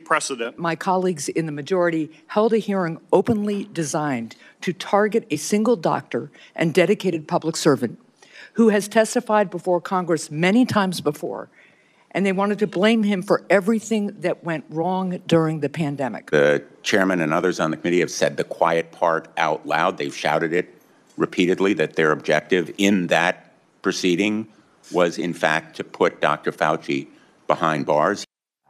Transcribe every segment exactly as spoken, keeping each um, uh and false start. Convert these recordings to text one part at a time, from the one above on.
precedent. My colleagues in the majority held a hearing openly designed to target a single doctor and dedicated public servant who has testified before Congress many times before, and they wanted to blame him for everything that went wrong during the pandemic. The chairman and others on the committee have said the quiet part out loud. They've shouted it repeatedly that their objective in that proceeding was, in fact, to put Doctor Fauci behind bars.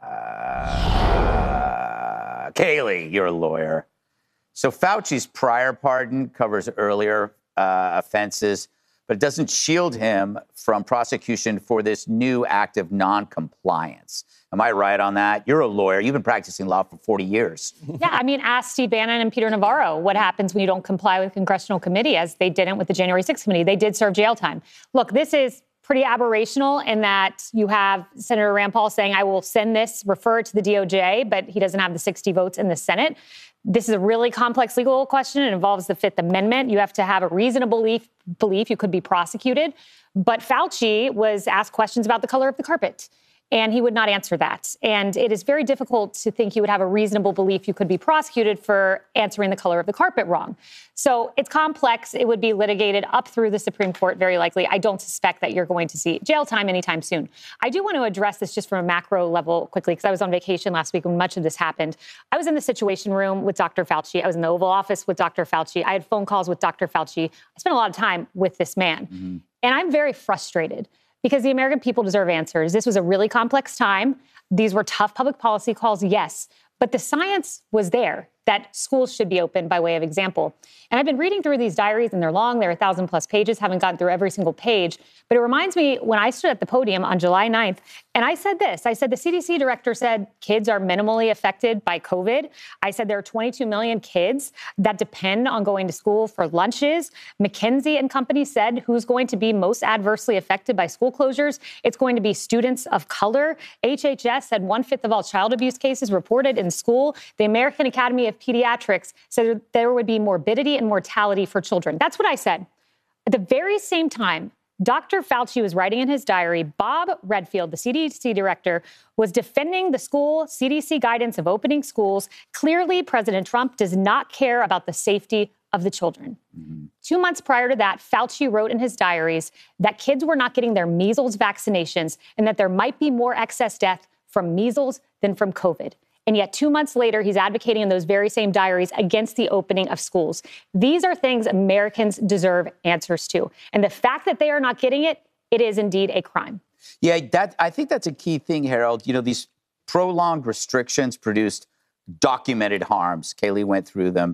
Uh, Kayleigh, you're a lawyer. So Fauci's prior pardon covers earlier uh, offenses, but it doesn't shield him from prosecution for this new act of noncompliance. Am I right on that? You're a lawyer. You've been practicing law for forty years. Yeah, I mean, ask Steve Bannon and Peter Navarro what happens when you don't comply with congressional committee, as they didn't with the January sixth committee. They did serve jail time. Look, this is pretty aberrational in that you have Senator Rand Paul saying, I will send this, refer it to the D O J, but he doesn't have the sixty votes in the Senate. This is a really complex legal question. It involves the Fifth Amendment. You have to have a reasonable belief, belief you could be prosecuted. But Fauci was asked questions about the color of the carpet, and he would not answer that. And it is very difficult to think you would have a reasonable belief you could be prosecuted for answering the color of the carpet wrong. So it's complex. It would be litigated up through the Supreme Court, very likely. I don't suspect that you're going to see jail time anytime soon. I do want to address this just from a macro level quickly, because I was on vacation last week when much of this happened. I was in the Situation Room with Doctor Fauci. I was in the Oval Office with Doctor Fauci. I had phone calls with Doctor Fauci. I spent a lot of time with this man. Mm-hmm. And I'm very frustrated, because the American people deserve answers. This was a really complex time. These were tough public policy calls, yes. But the science was there that schools should be open by way of example. And I've been reading through these diaries, and they're long. They're a thousand plus pages. Haven't gotten through every single page. But it reminds me when I stood at the podium on July ninth, and I said this. I said the C D C director said kids are minimally affected by COVID. I said there are twenty-two million kids that depend on going to school for lunches. McKinsey and company said who's going to be most adversely affected by school closures. It's going to be students of color. H H S said one-fifth of all child abuse cases reported in school. The American Academy of Pediatrics said there would be morbidity and mortality for children. That's what I said. At the very same time, Doctor Fauci was writing in his diary, Bob Redfield, the C D C director, was defending the school C D C guidance of opening schools. Clearly, President Trump does not care about the safety of the children. Mm-hmm. Two months prior to that, Fauci wrote in his diaries that kids were not getting their measles vaccinations and that there might be more excess death from measles than from COVID. And yet two months later, he's advocating in those very same diaries against the opening of schools. These are things Americans deserve answers to. And the fact that they are not getting it, it is indeed a crime. Yeah, that I think that's a key thing, Harold. You know, these prolonged restrictions produced documented harms. Kayleigh went through them.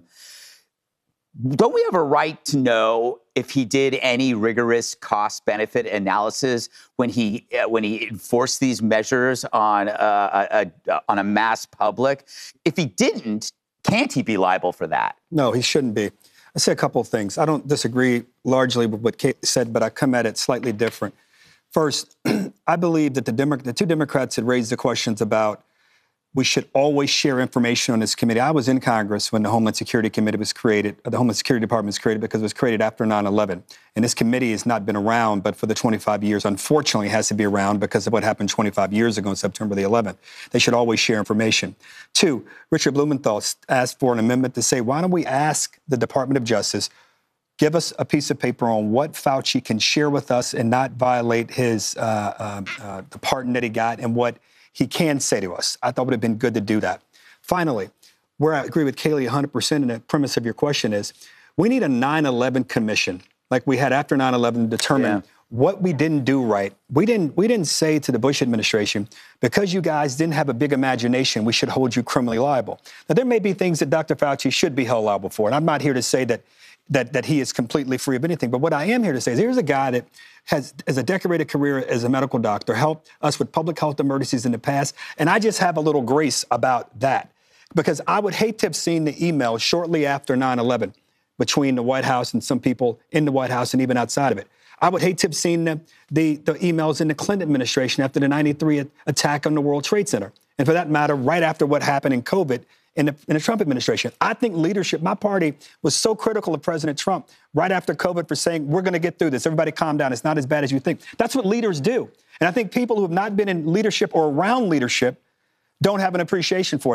Don't we have a right to know if he did any rigorous cost-benefit analysis when he uh, when he enforced these measures on uh, a, a on a mass public? If he didn't, can't he be liable for that? No, he shouldn't be. I say a couple of things. I don't disagree largely with what Kate said, but I come at it slightly different. First, I believe that the, Demo- the two Democrats had raised the questions about we should always share information on this committee. I was in Congress when the Homeland Security Committee was created, or the Homeland Security Department was created because it was created after nine eleven. And this committee has not been around, but for the twenty-five years, unfortunately, it has to be around because of what happened twenty-five years ago on September the eleventh. They should always share information. Two, Richard Blumenthal asked for an amendment to say, why don't we ask the Department of Justice, give us a piece of paper on what Fauci can share with us and not violate his uh, uh, uh, the pardon that he got and what he can say to us. I thought it would have been good to do that. Finally, where I agree with Kayleigh one hundred percent in the premise of your question is, we need a nine eleven commission like we had after nine eleven to determine yeah. what we didn't do right. We didn't, we didn't say to the Bush administration, because you guys didn't have a big imagination, we should hold you criminally liable. Now, there may be things that Doctor Fauci should be held liable for, and I'm not here to say that that that he is completely free of anything. But what I am here to say is here's a guy that has, has a decorated career as a medical doctor, helped us with public health emergencies in the past. And I just have a little grace about that, because I would hate to have seen the email shortly after nine eleven between the White House and some people in the White House and even outside of it. I would hate to have seen the, the, the emails in the Clinton administration after the ninety-three attack on the World Trade Center. And for that matter, right after what happened in COVID in the, in the Trump administration. I think leadership, my party was so critical of President Trump right after COVID for saying, we're going to get through this. Everybody calm down. It's not as bad as you think. That's what leaders do. And I think people who have not been in leadership or around leadership don't have an appreciation for it.